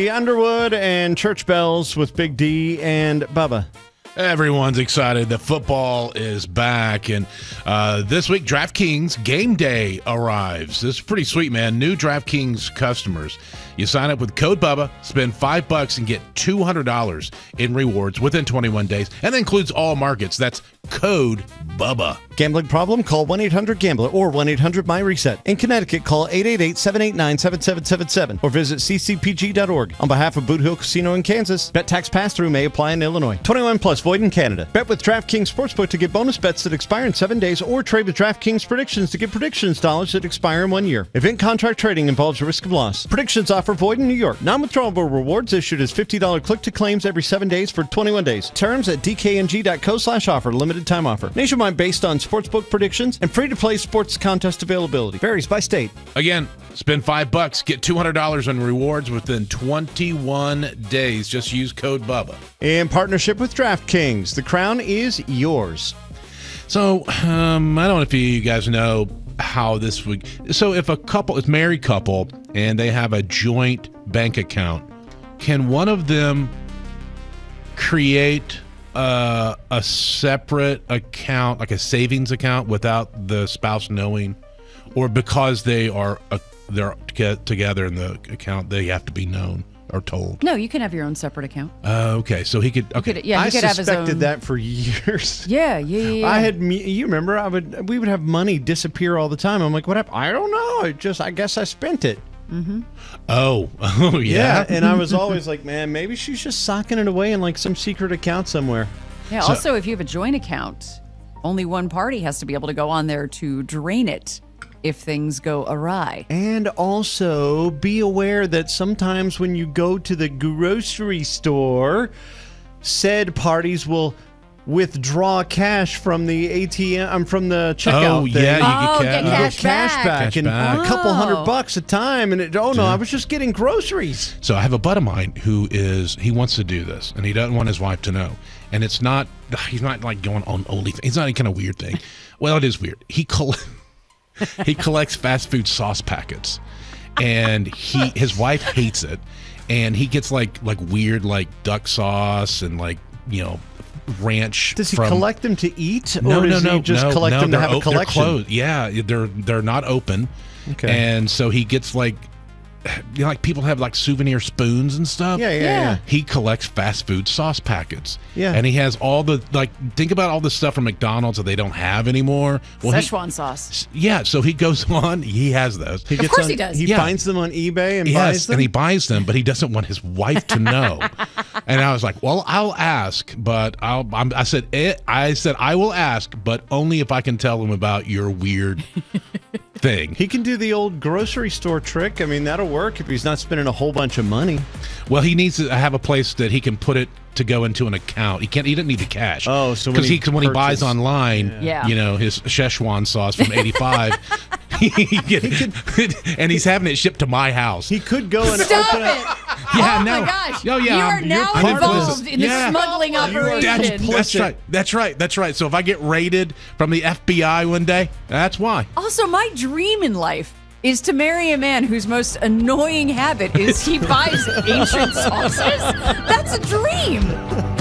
Carrie Underwood and Church Bells with Big D and Bubba. Everyone's excited that football is back, and this week DraftKings Game Day arrives. This is pretty sweet, man. New DraftKings customers. You sign up with code BUBBA, spend $5 and get $200 in rewards within 21 days, and that includes all markets. That's code BUBBA. Gambling problem? Call 1-800-GAMBLER or 1-800-MyReset. In Connecticut, call 888-789-7777 or visit ccpg.org. On behalf of Boot Hill Casino in Kansas, bet tax pass-through may apply in Illinois. 21 plus, void in Canada. Bet with DraftKings Sportsbook to get bonus bets that expire in 7 days or trade with DraftKings Predictions to get predictions dollars that expire in 1 year. Event contract trading involves risk of loss. Predictions offer void in New York. Non-withdrawable rewards issued as $50 click-to-claims every 7 days for 21 days. Terms at dkng.co/offer. Limited time offer. Nationwide based on sportsbook predictions and free-to-play sports contest availability. Varies by state. Again, spend $5, get $200 in rewards within 21 days. Just use code BUBBA. In partnership with DraftKings, the crown is yours. So, I don't know if you guys know how this would... So if a couple, it's a married couple, and they have a joint bank account, can one of them create a separate account, like a savings account, without the spouse knowing? Or because they're together in the account, they have to be known or told? No, you can have your own separate account. Okay, so he could... Okay. He could have his own... I suspected that for years. Yeah. You remember, we would have money disappear all the time. I'm like, what happened? I don't know. I guess I spent it. Mm-hmm. Oh, yeah. Yeah, and I was always like, man, maybe she's just socking it away in like some secret account somewhere. Yeah, also, if you have a joint account, only one party has to be able to go on there to drain it if things go awry. And also be aware that sometimes when you go to the grocery store, said parties will withdraw cash from the ATM, from the checkout. Oh, yeah, you get cash back. And a couple $100 a time. And I was just getting groceries. So I have a buddy of mine he wants to do this, and he doesn't want his wife to know. And he's not like going on OnlyFans. It's not any kind of weird thing. Well, it is weird. He collects fast food sauce packets, and his wife hates it, and he gets like weird like duck sauce and ranch. Does he collect them to eat, or does he just collect them to have a collection? They're closed. Yeah, they're not open. Okay. And so he gets like people have like souvenir spoons and stuff. Yeah. He collects fast food sauce packets. Yeah. And he has all the think about all the stuff from McDonald's that they don't have anymore. Well, Szechuan sauce. Yeah, so he goes on, he has those. Of course he does. He finds them on eBay and buys them? And he buys them, but he doesn't want his wife to know. And I was like, well, I'll ask, but I said I will ask, but only if I can tell him about your weird thing. He can do the old grocery store trick. I mean, that'll work if he's not spending a whole bunch of money. Well, he needs to have a place that he can put it to go into an account. He doesn't need the cash. Oh, so when he buys online, his Szechuan sauce from '85, and he's having it shipped to my house. He could go and Stop open it! Yeah, oh no. my gosh! Oh, yeah, you are now involved in the smuggling operation. That's right. So if I get raided from the FBI one day, that's why. Also, my dream in life is to marry a man whose most annoying habit is he buys ancient sauces. That's a dream.